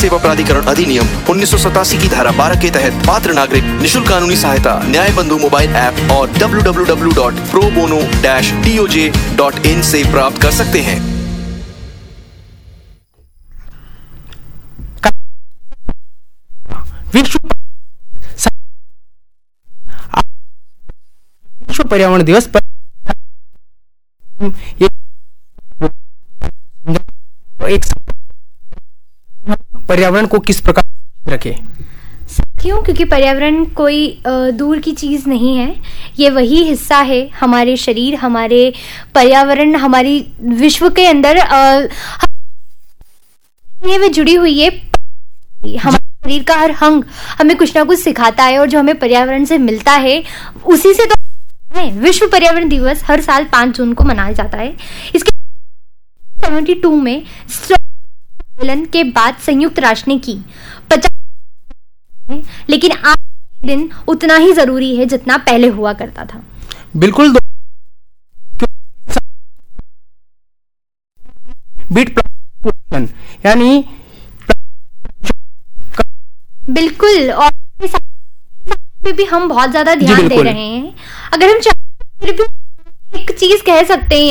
सेवा प्राधिकरण अधिनियम 1987 की धारा 12 के तहत पात्र नागरिक निशुल्क कानूनी सहायता न्याय बंधु मोबाइल ऐप और www.probono-toj.in से प्राप्त कर सकते हैं। विश्व पर्यावरण दिवस पर एक पर्यावरण को किस प्रकार रखें? क्यों? क्योंकि पर्यावरण कोई दूर की चीज़ नहीं है, ये वही हिस्सा है हमारे शरीर, हमारे पर्यावरण, हमारी विश्व के अंदर ये जुड़ी हुई है। हमारे शरीर का हर अंग हमें कुछ ना कुछ सिखाता है और जो हमें पर्यावरण से मिलता है उसी से तो विश्व पर्यावरण दिवस हर साल 5 जून को मनाया जाता है। इसके 72 में सम्मेलन के बाद संयुक्त राष्ट्र ने की 50, लेकिन आज दिन उतना ही जरूरी है जितना पहले हुआ करता था। बिल्कुल यानी बिल्कुल, और पे भी हम बहुत ज्यादा ध्यान दे रहे हैं। अगर हम फिर भी एक चीज कह सकते हैं